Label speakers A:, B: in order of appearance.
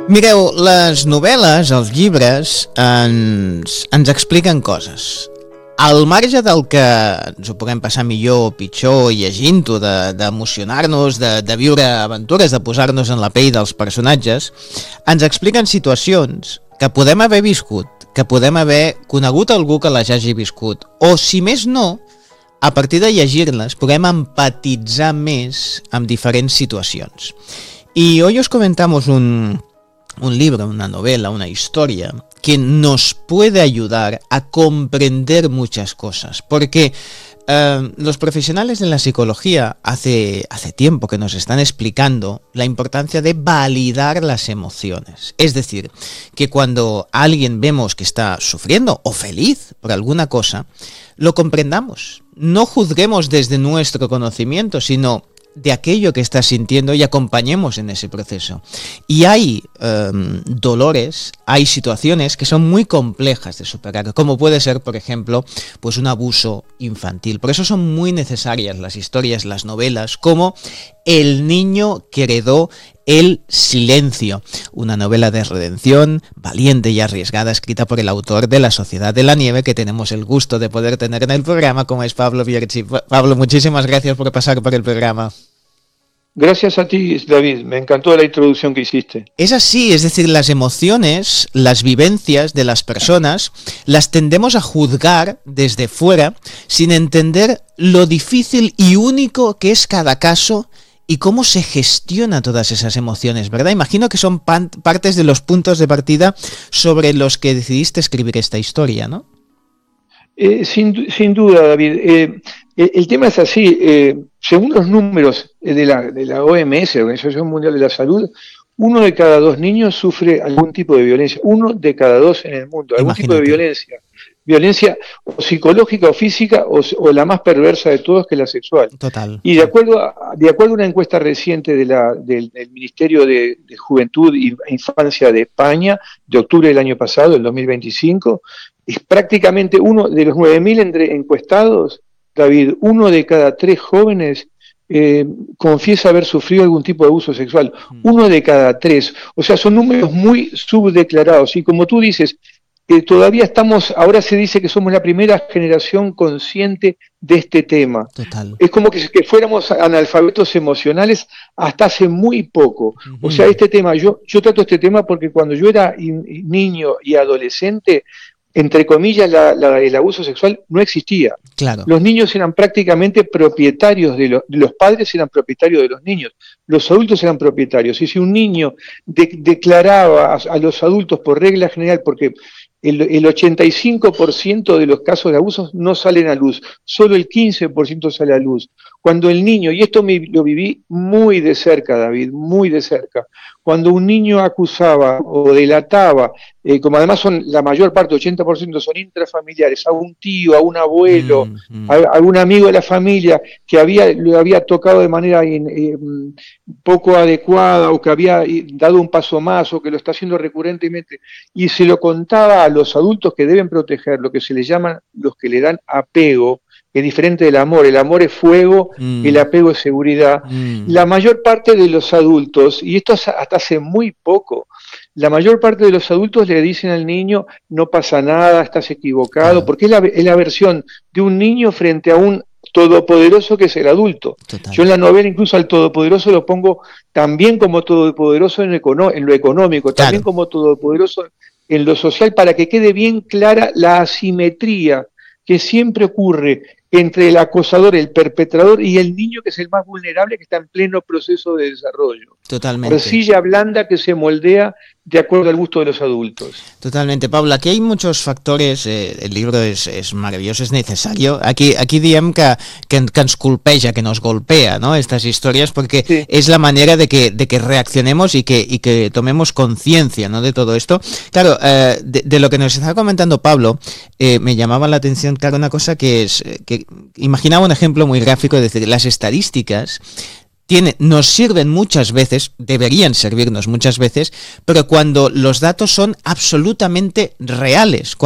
A: Mireu, les novel·les, els llibres, ens expliquen coses. Al marge del que ens ho puguem passar millor o pitjor llegint-ho, d'emocionar-nos, de viure aventures, de posar-nos en la pell dels personatges, ens expliquen situacions que podem haver viscut, que podem haver conegut algú que les hagi viscut, o si més no, a partir de llegir-les podem empatitzar més amb diferents situacions. Y hoy os comentamos un libro, una novela, una historia que nos puede ayudar a comprender muchas cosas, porque los profesionales de la psicología hace tiempo que nos están explicando la importancia de validar las emociones. Es decir, que cuando alguien vemos que está sufriendo o feliz por alguna cosa, lo comprendamos. No juzguemos desde nuestro conocimiento, sino de aquello que está sintiendo y acompañemos en ese proceso. Y hay dolores, hay situaciones que son muy complejas de superar, como puede ser, por ejemplo, pues un abuso infantil. Por eso son muy necesarias las historias, las novelas, como El niño que heredó el silencio, una novela de redención valiente y arriesgada, escrita por el autor de La Sociedad de la Nieve, que tenemos el gusto de poder tener en el programa, como es Pablo Bierchi. Pablo, muchísimas gracias por pasar por el programa.
B: Gracias a ti, David. Me encantó la introducción que hiciste.
A: Es así, es decir, las emociones, las vivencias de las personas, las tendemos a juzgar desde fuera sin entender lo difícil y único que es cada caso y cómo se gestiona todas esas emociones, ¿verdad? Imagino que son partes de los puntos de partida sobre los que decidiste escribir esta historia, ¿no?
B: Sin duda, David. El tema es así. Según los números de la OMS, Organización Mundial de la Salud, 1 de cada 2 niños sufre algún tipo de violencia. 1 de cada 2 en el mundo. Algún tipo de violencia. Violencia o psicológica o física o la más perversa de todas, que es la sexual.
A: Total.
B: Y de acuerdo a una encuesta reciente del Ministerio de Juventud e Infancia de España, de octubre del año pasado, el 2025, es prácticamente uno de los 9.000 encuestados, David, 1 de cada 3 jóvenes confiesa haber sufrido algún tipo de abuso sexual. 1 de cada 3. O sea, son números muy subdeclarados. Y como tú dices, todavía ahora se dice que somos la primera generación consciente de este tema.
A: Total.
B: Es como que fuéramos analfabetos emocionales hasta hace muy poco. O sea, este tema, yo trato este tema porque cuando yo era niño y adolescente, entre comillas, el abuso sexual no existía.
A: Claro.
B: Los niños eran prácticamente propietarios de los padres, eran propietarios de los niños. Los adultos eran propietarios. Y si un niño declaraba a los adultos por regla general, porque el 85% de los casos de abusos no salen a luz, solo el 15% sale a luz. Cuando el niño, y esto lo viví muy de cerca, David, muy de cerca, cuando un niño acusaba o delataba, como además son la mayor parte, 80% son intrafamiliares, a un tío, a un abuelo, a algún amigo de la familia que lo había tocado de manera poco adecuada o que había dado un paso más o que lo está haciendo recurrentemente, y se lo contaba a los adultos que deben proteger, lo que se les llaman los que le dan apego, que es diferente del amor. El amor es fuego, el apego es seguridad. La mayor parte de los adultos, y esto hasta hace muy poco, la mayor parte de los adultos le dicen al niño, no pasa nada, estás equivocado, porque es la versión de un niño frente a un todopoderoso que es el adulto.
A: Total.
B: Yo en la novela incluso al todopoderoso lo pongo también como todopoderoso en lo económico, también como todopoderoso en lo social, para que quede bien clara la asimetría que siempre ocurre entre el acosador, el perpetrador y el niño, que es el más vulnerable, que está en pleno proceso de desarrollo.
A: Totalmente.
B: Arcilla blanda que se moldea de acuerdo al gusto de los adultos.
A: Totalmente, Pablo. Aquí hay muchos factores, el libro es maravilloso, es necesario. Aquí diem que ens colpeja, que nos golpea, ¿no?, estas historias, porque sí, es la manera de que reaccionemos y que tomemos conciencia, ¿no?, de todo esto. Claro, de lo que nos estaba comentando Pablo, me llamaba la atención, claro, una cosa que imaginaba un ejemplo muy gráfico, es decir, las estadísticas nos sirven muchas veces, deberían servirnos muchas veces, pero cuando los datos son absolutamente reales,